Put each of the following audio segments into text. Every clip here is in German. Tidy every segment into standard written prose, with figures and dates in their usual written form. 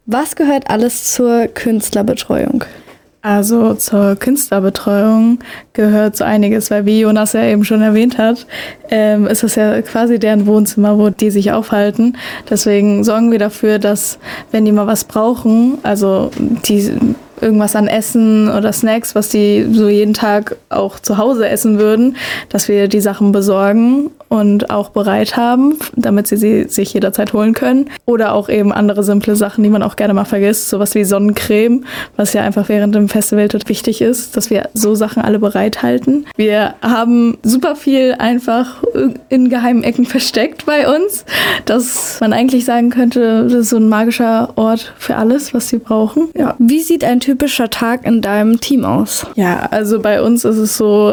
Was gehört alles zur Künstlerbetreuung? Also zur Künstlerbetreuung gehört so einiges, weil wie Jonas ja eben schon erwähnt hat, ist das ja quasi deren Wohnzimmer, wo die sich aufhalten. Deswegen sorgen wir dafür, dass, wenn die mal was brauchen, also die irgendwas an Essen oder Snacks, was die so jeden Tag auch zu Hause essen würden, dass wir die Sachen besorgen und auch bereit haben, damit sie sich jederzeit holen können. Oder auch eben andere simple Sachen, die man auch gerne mal vergisst, sowas wie Sonnencreme, was ja einfach während dem Festival total wichtig ist, dass wir so Sachen alle bereithalten. Wir haben super viel einfach in geheimen Ecken versteckt bei uns, dass man eigentlich sagen könnte, das ist so ein magischer Ort für alles, was sie brauchen. Ja. Wie sieht ein typischer Tag in deinem Team aus? Ja, also bei uns ist es so,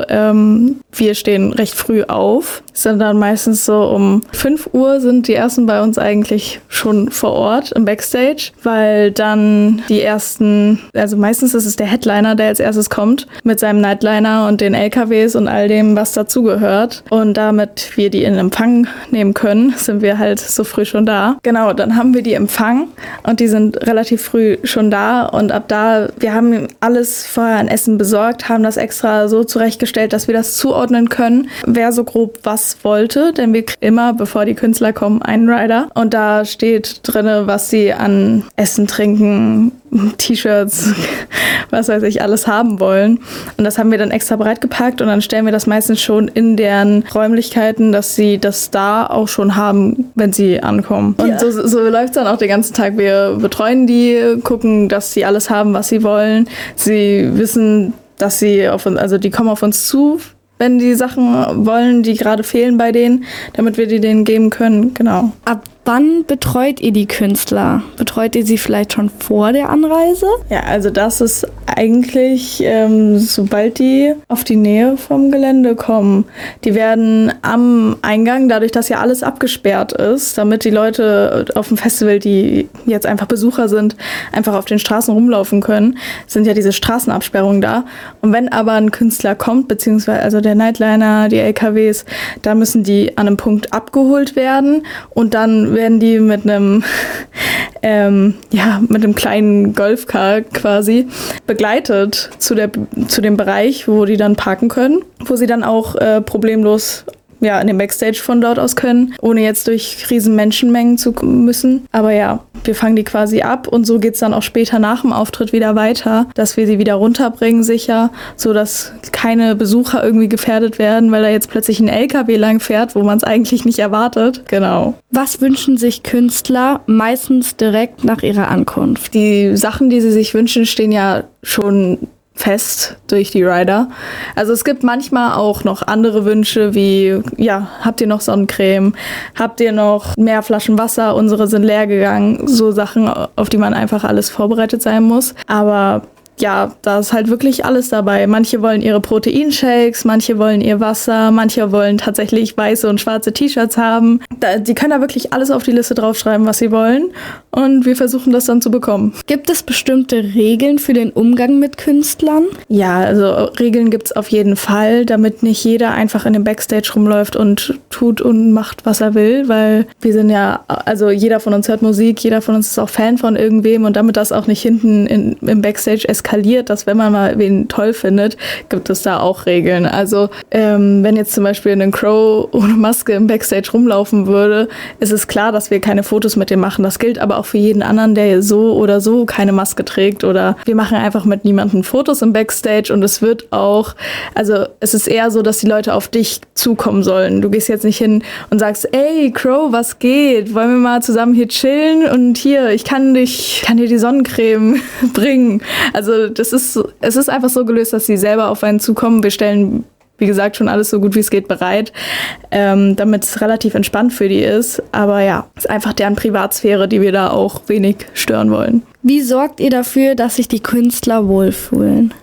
wir stehen recht früh auf. Es sind dann meistens so um 5 Uhr sind die ersten bei uns eigentlich schon vor Ort im Backstage, weil dann die ersten, also meistens ist es der Headliner, der als erstes kommt mit seinem Nightliner und den LKWs und all dem, was dazugehört. Und damit wir die in Empfang nehmen können, sind wir halt so früh schon da. Genau, dann haben wir die Empfang und die sind relativ früh schon da und ab da, wir haben alles vorher an Essen besorgt, haben das extra so zurechtgestellt, dass wir das zuordnen können, wer so grob was wollte, denn wir kriegen immer, bevor die Künstler kommen, einen Rider und da steht drin, was sie an Essen, Trinken, T-Shirts, was weiß ich, alles haben wollen. Und das haben wir dann extra breit gepackt und dann stellen wir das meistens schon in deren Räumlichkeiten, dass sie das da auch schon haben, wenn sie ankommen. Und so läuft es dann auch den ganzen Tag. Wir betreuen die, gucken, dass sie alles haben, was sie wollen. Sie wissen, dass sie die kommen auf uns zu, wenn die Sachen wollen, die gerade fehlen bei denen, damit wir die denen geben können. Genau. Ab wann betreut ihr die Künstler? Betreut ihr sie vielleicht schon vor der Anreise? Ja, also das ist eigentlich, sobald die auf die Nähe vom Gelände kommen. Die werden am Eingang, dadurch, dass ja alles abgesperrt ist, damit die Leute auf dem Festival, die jetzt einfach Besucher sind, einfach auf den Straßen rumlaufen können, sind ja diese Straßenabsperrungen da. Und wenn aber ein Künstler kommt, beziehungsweise also der Nightliner, die LKWs, da müssen die an einem Punkt abgeholt werden und dann werden die mit einem kleinen Golfcar quasi begleitet zu dem Bereich, wo die dann parken können, wo sie dann auch problemlos in den Backstage von dort aus können, ohne jetzt durch riesen Menschenmengen zu müssen. Aber ja, wir fangen die quasi ab und so geht's dann auch später nach dem Auftritt wieder weiter, dass wir sie wieder runterbringen sicher, so dass keine Besucher irgendwie gefährdet werden, weil da jetzt plötzlich ein LKW lang fährt, wo man es eigentlich nicht erwartet. Genau. Was wünschen sich Künstler meistens direkt nach ihrer Ankunft? Die Sachen, die sie sich wünschen, stehen ja schon fest durch die Rider. Also es gibt manchmal auch noch andere Wünsche wie, habt ihr noch Sonnencreme? Habt ihr noch mehr Flaschen Wasser? Unsere sind leer gegangen. So Sachen, auf die man einfach alles vorbereitet sein muss. Aber ja, da ist halt wirklich alles dabei. Manche wollen ihre Proteinshakes, manche wollen ihr Wasser, manche wollen tatsächlich weiße und schwarze T-Shirts haben. Die können da wirklich alles auf die Liste draufschreiben, was sie wollen. Und wir versuchen das dann zu bekommen. Gibt es bestimmte Regeln für den Umgang mit Künstlern? Ja, also Regeln gibt's auf jeden Fall, damit nicht jeder einfach in dem Backstage rumläuft und tut und macht, was er will, weil wir sind ja, also jeder von uns hört Musik, jeder von uns ist auch Fan von irgendwem und damit das auch nicht hinten im Backstage eskaliert, dass wenn man mal wen toll findet, gibt es da auch Regeln. Also wenn jetzt zum Beispiel ein Crow ohne Maske im Backstage rumlaufen würde, ist es klar, dass wir keine Fotos mit dem machen. Das gilt aber auch für jeden anderen, der so oder so keine Maske trägt oder wir machen einfach mit niemandem Fotos im Backstage und es wird auch, also es ist eher so, dass die Leute auf dich zukommen sollen. Du gehst jetzt nicht hin und sagst, ey Crow, was geht? Wollen wir mal zusammen hier chillen und hier, ich kann dir die Sonnencreme bringen. Also es ist einfach so gelöst, dass sie selber auf einen zukommen. Wir stellen, wie gesagt, schon alles so gut wie es geht bereit, damit es relativ entspannt für die ist. Aber ja, es ist einfach deren Privatsphäre, die wir da auch wenig stören wollen. Wie sorgt ihr dafür, dass sich die Künstler wohlfühlen?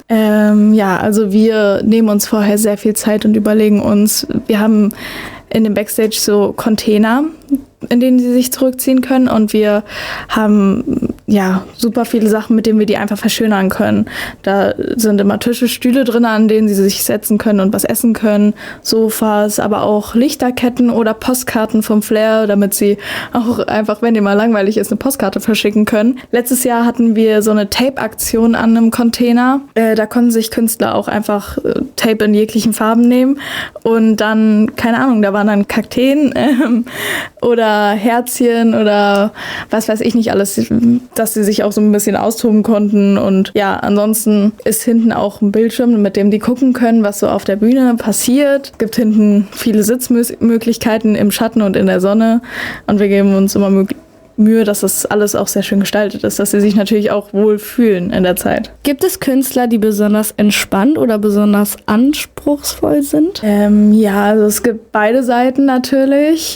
Also wir nehmen uns vorher sehr viel Zeit und überlegen uns, wir haben in dem Backstage so Container, in denen sie sich zurückziehen können und wir haben ja, super viele Sachen, mit denen wir die einfach verschönern können. Da sind immer Tische, Stühle drin, an denen sie sich setzen können und was essen können. Sofas, aber auch Lichterketten oder Postkarten vom Flair, damit sie auch einfach, wenn dir mal langweilig ist, eine Postkarte verschicken können. Letztes Jahr hatten wir so eine Tape-Aktion an einem Container. Da konnten sich Künstler auch einfach Tape in jeglichen Farben nehmen. Und dann, keine Ahnung, da waren dann Kakteen oder Herzchen oder was weiß ich nicht alles, dass sie sich auch so ein bisschen austoben konnten. Und ja, ansonsten ist hinten auch ein Bildschirm, mit dem die gucken können, was so auf der Bühne passiert. Es gibt hinten viele Sitzmöglichkeiten im Schatten und in der Sonne. Und wir geben uns immer Mühe, dass das alles auch sehr schön gestaltet ist, dass sie sich natürlich auch wohl fühlen in der Zeit. Gibt es Künstler, die besonders entspannt oder besonders anspruchsvoll sind? Ja, also es gibt beide Seiten natürlich.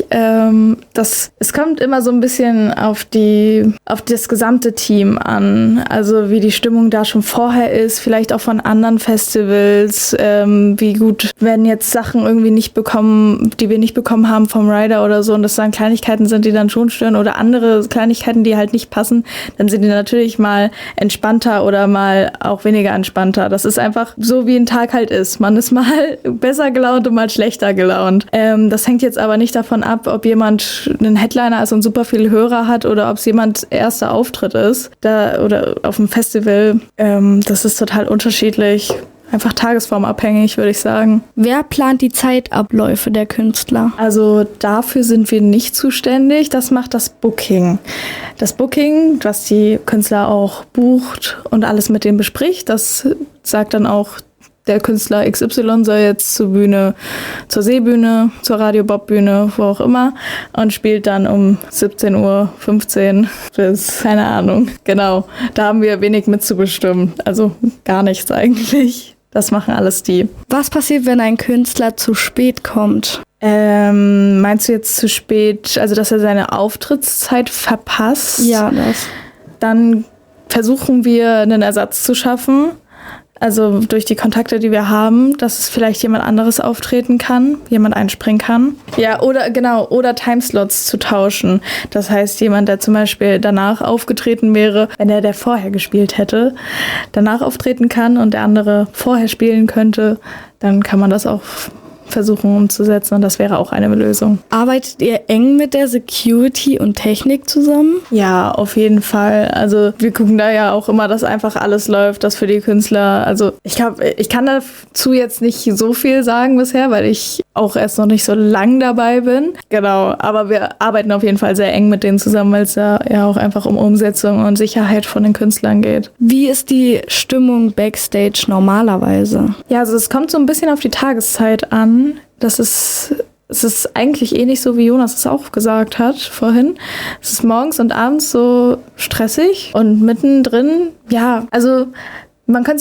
Es kommt immer so ein bisschen auf das gesamte Team an. Also wie die Stimmung da schon vorher ist, vielleicht auch von anderen Festivals, wie gut, wenn jetzt Sachen irgendwie die wir nicht bekommen haben vom Rider oder so und das dann Kleinigkeiten sind, die dann schon stören oder andere Kleinigkeiten, die halt nicht passen, dann sind die natürlich mal entspannter oder mal auch weniger entspannter. Das ist einfach so, wie ein Tag halt ist. Man ist mal besser gelaunt und mal schlechter gelaunt. Das hängt jetzt aber nicht davon ab, ob jemand ein Headliner ist und super viele Hörer hat oder ob es jemand erster Auftritt ist oder auf dem Festival. Das ist total unterschiedlich. Einfach tagesformabhängig, würde ich sagen. Wer plant die Zeitabläufe der Künstler? Also dafür sind wir nicht zuständig. Das macht das Booking. Das Booking, was die Künstler auch bucht und alles mit denen bespricht, das sagt dann auch, der Künstler XY soll jetzt zur Bühne, zur Seebühne, zur Radio Bob Bühne, wo auch immer und spielt dann um 17:15 Uhr bis, keine Ahnung. Genau, da haben wir wenig mitzubestimmen. Also gar nichts eigentlich. Das machen alles die. Was passiert, wenn ein Künstler zu spät kommt? Meinst du jetzt zu spät, also dass er seine Auftrittszeit verpasst? Ja, das. Dann versuchen wir, einen Ersatz zu schaffen. Also durch die Kontakte, die wir haben, dass es vielleicht jemand anderes auftreten kann, jemand einspringen kann. Ja, oder Timeslots zu tauschen. Das heißt, jemand, der zum Beispiel danach aufgetreten wäre, wenn der vorher gespielt hätte, danach auftreten kann und der andere vorher spielen könnte, dann kann man das auch versuchen umzusetzen und das wäre auch eine Lösung. Arbeitet ihr eng mit der Security und Technik zusammen? Ja, auf jeden Fall. Also wir gucken da ja auch immer, dass einfach alles läuft, dass für die Künstler, also ich glaube, ich kann dazu jetzt nicht so viel sagen bisher, weil ich auch erst noch nicht so lang dabei bin. Genau, aber wir arbeiten auf jeden Fall sehr eng mit denen zusammen, weil es ja auch einfach um Umsetzung und Sicherheit von den Künstlern geht. Wie ist die Stimmung Backstage normalerweise? Ja, also es kommt so ein bisschen auf die Tageszeit an. Es ist eigentlich ähnlich so, wie Jonas es auch gesagt hat vorhin. Es ist morgens und abends so stressig und mittendrin, ja, also man könnte